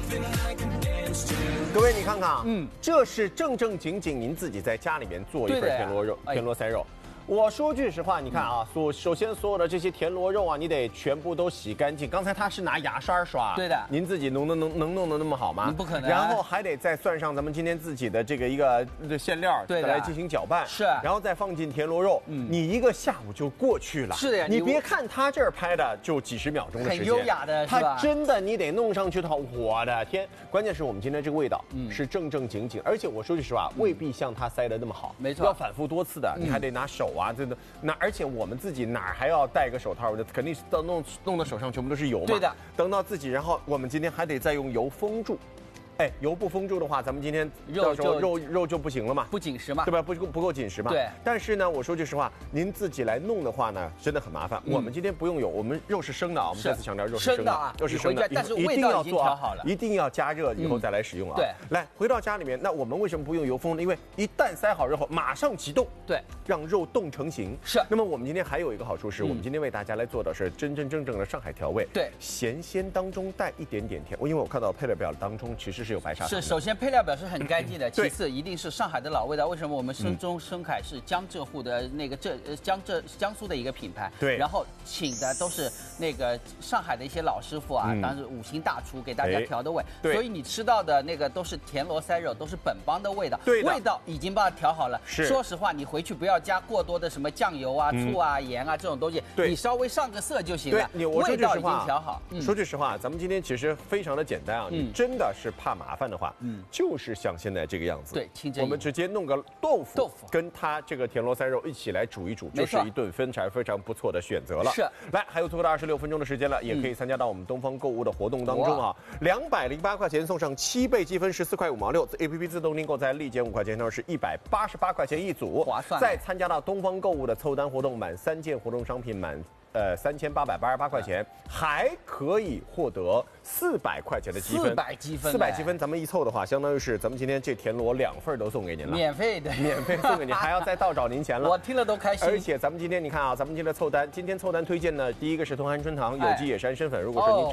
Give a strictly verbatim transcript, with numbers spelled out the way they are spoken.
各位，你看看啊，嗯，这是正正经经您自己在家里面做一份田螺肉、田螺塞肉。我说句实话，你看啊，所首先所有的这些田螺肉啊，你得全部都洗干净。刚才他是拿牙刷刷， 对的。 您自己能能能能弄得那么好吗？ 不可能。 然后还得再算上咱们今天自己的这个一个馅料， 对的， 来进行搅拌。 是。 然后再放进田螺肉，嗯，你一个下午就过去了。 是的呀。 你别看他这儿拍的就几十秒钟的时间， 很优雅的，是吧？ 他真的你得弄上去的话，我的天！关键是我们今天这个味道是正正经经，而且我说句实话，未必像他塞的那么好。 没错。 要反复多次的，你还得拿手啊，真的那。而且我们自己哪儿还要戴个手套？肯定是到弄弄到手上全部都是油嘛。 对的。 等到自己，然后我们今天还得再用油封住。哎，油不封住的话，咱们今天到时候肉肉就不行了嘛， 不紧实嘛， 对吧？不不够紧实嘛。 对。 但是呢，我说句实话，您自己来弄的话呢，真的很麻烦。嗯、我们今天不用油，我们肉是生的啊。我们再次强调，肉是生的啊，肉是生的。 但是味道已经调好了， 一定要加热以后再来使用啊。 对。 来，回到家里面，那我们为什么不用油封呢？因为一旦塞好之后，马上急冻， 对， 让肉冻成型。 是。 那么我们今天还有一个好处是，我们今天为大家来做的是真真正正的上海调味。 对。 咸鲜当中带一点点甜，因为我看到配料表当中其实是有白砂糖。 是，首先。配料表是很干净的，其次一定是上海的老味道。为什么我们深中深海是江浙沪的那个浙江浙江苏的一个品牌？ 对， 然后请的都是那个上海的一些老师傅啊，嗯、当然是五星大厨给大家调的味。 对， 所以你吃到的那个都是田螺塞肉，都是本帮的味道。 对， 味道已经帮它调好了。 是， 说实话，你回去不要加过多的什么酱油啊、嗯、醋啊、盐啊这种东西，你稍微上个色就行了。 对，我说句实话， 味道已经调好。 嗯、说句实话，咱们今天其实非常的简单啊。嗯、你真的是怕麻烦的话，嗯，就是像。现在这个样子， 对， 我们直接弄个豆腐，豆腐跟它这个田螺塞肉一起来煮一煮，就是一顿非常非常不错的选择了。 是， 来，还有最后的二十六分钟的时间了，也可以参加到我们东方购物的活动当中啊，两百零八块钱送上七倍积分，十四块五毛六 ，A P P 自动订购再立减五块钱，那是一百八十八块钱一组， 划算。 再参加到东方购物的凑单活动，满三件活动商品满。呃，三千八百八十八块钱，还可以获得四百块钱的积分。 四百积分， 四百积分，咱们一凑的话，相当于是咱们今天这田螺两份都送给您了， 免费的， 免费送给您，还要再倒找您钱了。 我听了都开心。 而且咱们今天你看啊，咱们今天的凑单，今天凑单推荐呢，第一个是东安春堂有机野山参粉，如果说您。